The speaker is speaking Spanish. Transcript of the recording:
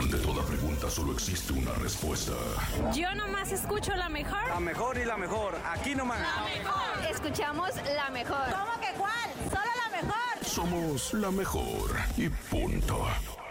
Ante toda pregunta solo existe una respuesta. Yo nomás escucho la mejor. La mejor y la mejor. Aquí nomás. La mejor. Escuchamos la mejor. ¿Cómo que cuál? Solo la mejor. Somos la mejor y punto.